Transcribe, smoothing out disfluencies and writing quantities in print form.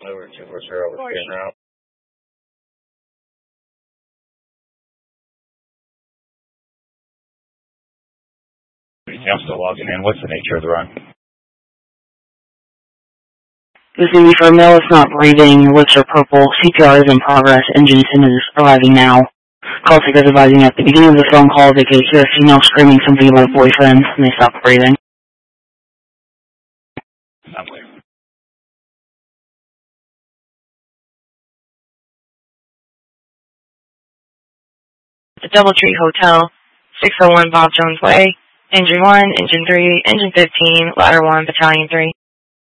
Over 240 with Scan Route. I'm still logging in. What's the nature of the run? This is Amy for male is not breathing, lips are purple, CPR is in progress, engine is arriving now. Call seekers advising at the beginning of the phone call they could hear a female screaming something about a boyfriend, and they stopped breathing. I'm clear. The Doubletree Hotel, 601 Bob Jones Way, Engine 1, Engine 3, Engine 15, Ladder 1, Battalion 3.